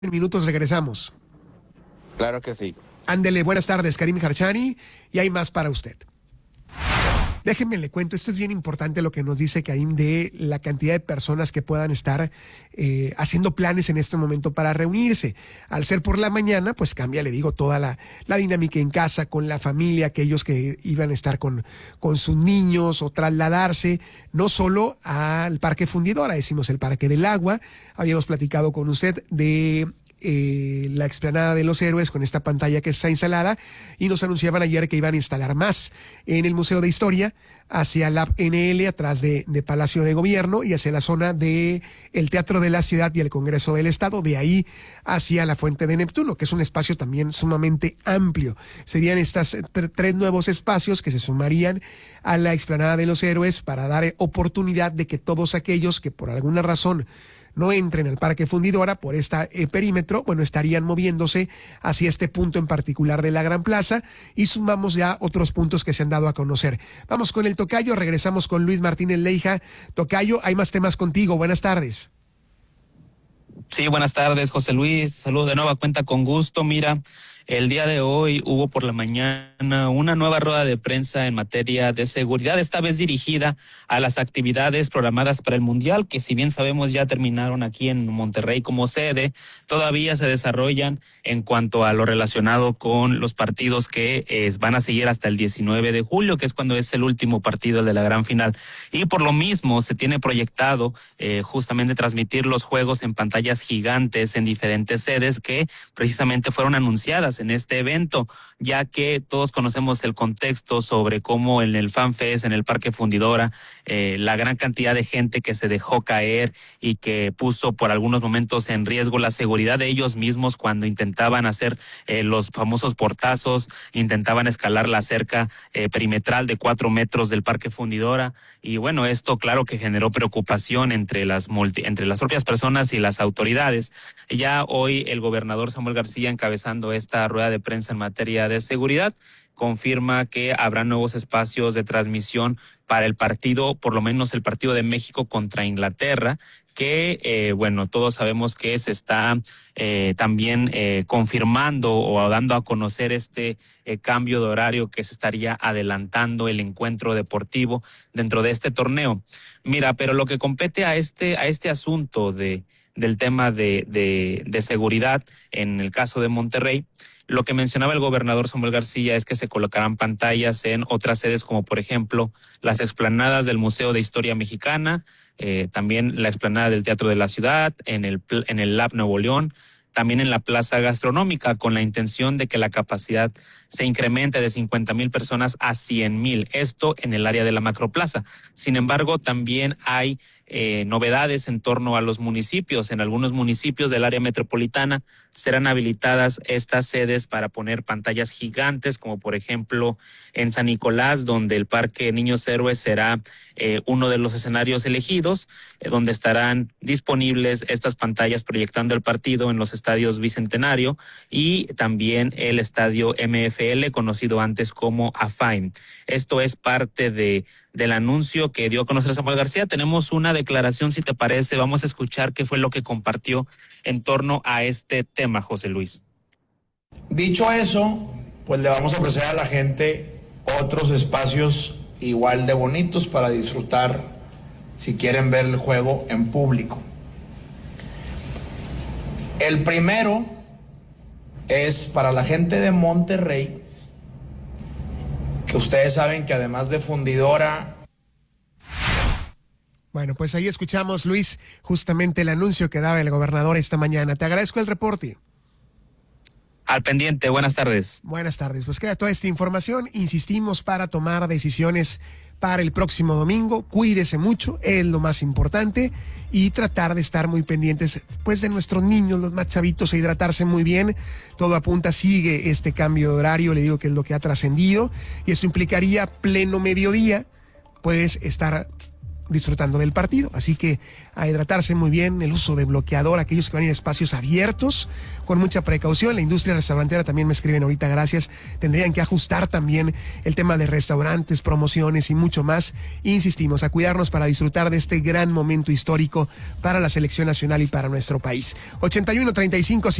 En minutos regresamos. Claro que sí. Ándele, buenas tardes, Karim Harchani, y hay más para usted. Déjenme le cuento, esto es bien importante lo que nos dice Karim de la cantidad de personas que puedan estar haciendo planes en este momento para reunirse. Al ser por la mañana, pues cambia, le digo, toda la dinámica en casa, con la familia, aquellos que iban a estar con sus niños o trasladarse, no solo al Parque Fundidora, decimos el Parque del Agua. Habíamos platicado con usted de la explanada de los Héroes con esta pantalla que está instalada, y nos anunciaban ayer que iban a instalar más en el Museo de Historia, hacia la NL, atrás de Palacio de Gobierno, y hacia la zona de el Teatro de la Ciudad y el Congreso del Estado, de ahí hacia la Fuente de Neptuno, que es un espacio también sumamente amplio. Serían estas tres nuevos espacios que se sumarían a la explanada de los Héroes para dar oportunidad de que todos aquellos que por alguna razón no entren al Parque Fundidora por este perímetro, bueno, estarían moviéndose hacia este punto en particular de la Gran Plaza, y sumamos ya otros puntos que se han dado a conocer. Vamos con el tocayo, regresamos con Luis Martínez Leija. Tocayo, hay más temas contigo, buenas tardes. Sí, buenas tardes, José Luis. Saludos de nueva cuenta, con gusto. Mira, el día de hoy hubo por la mañana una nueva rueda de prensa en materia de seguridad, esta vez dirigida a las actividades programadas para el Mundial, que si bien sabemos ya terminaron aquí en Monterrey como sede, todavía se desarrollan en cuanto a lo relacionado con los partidos que van a seguir hasta el 19 de julio, que es cuando es el último partido de la gran final. Y por lo mismo se tiene proyectado justamente transmitir los juegos en pantallas gigantes en diferentes sedes que precisamente fueron anunciadas en este evento, ya que todos conocemos el contexto sobre cómo en el FanFest, en el Parque Fundidora, la gran cantidad de gente que se dejó caer y que puso por algunos momentos en riesgo la seguridad de ellos mismos cuando intentaban hacer los famosos portazos, intentaban escalar la cerca perimetral de 4 metros del Parque Fundidora. Y bueno, esto claro que generó preocupación entre las propias personas y las autoridades. Ya hoy el gobernador Samuel García, encabezando esta rueda de prensa en materia de seguridad, confirma que habrá nuevos espacios de transmisión para el partido, por lo menos el partido de México contra Inglaterra, que bueno, todos sabemos que se está también confirmando o dando a conocer este cambio de horario, que se estaría adelantando el encuentro deportivo dentro de este torneo. Mira, pero lo que compete a este asunto del tema de seguridad en el caso de Monterrey, lo que mencionaba el gobernador Samuel García es que se colocarán pantallas en otras sedes, como por ejemplo las explanadas del Museo de Historia Mexicana, también la explanada del Teatro de la Ciudad, en el Lab Nuevo León, también en la Plaza Gastronómica, con la intención de que la capacidad se incremente de 50,000 personas a 100,000, esto en el área de la Macroplaza. Sin embargo, también hay novedades en torno a los municipios. En algunos municipios del área metropolitana serán habilitadas estas sedes para poner pantallas gigantes, como por ejemplo en San Nicolás, donde el Parque Niños Héroes será uno de los escenarios elegidos, donde estarán disponibles estas pantallas proyectando el partido en los estadios Bicentenario y también el estadio MFL, conocido antes como AFAIM. Esto es parte del anuncio que dio a conocer Samuel García. Tenemos una declaración, si te parece, vamos a escuchar qué fue lo que compartió en torno a este tema, José Luis. Dicho eso, pues le vamos a ofrecer a la gente otros espacios igual de bonitos para disfrutar si quieren ver el juego en público. El primero es para la gente de Monterrey, que ustedes saben que además de Fundidora... Bueno, pues ahí escuchamos, Luis, justamente el anuncio que daba el gobernador esta mañana. Te agradezco el reporte. Al pendiente, buenas tardes. Buenas tardes, pues queda toda esta información, insistimos, para tomar decisiones para el próximo domingo. Cuídese mucho, es lo más importante, y tratar de estar muy pendientes pues de nuestros niños, los más chavitos, a hidratarse muy bien. Todo apunta, sigue este cambio de horario, le digo que es lo que ha trascendido, y esto implicaría pleno mediodía, pues estar disfrutando del partido. Así que a hidratarse muy bien, el uso de bloqueador, aquellos que van a ir a espacios abiertos, con mucha precaución. La industria restaurantera también me escriben ahorita, gracias. Tendrían que ajustar también el tema de restaurantes, promociones y mucho más. Insistimos, a cuidarnos para disfrutar de este gran momento histórico para la selección nacional y para nuestro país. 81-35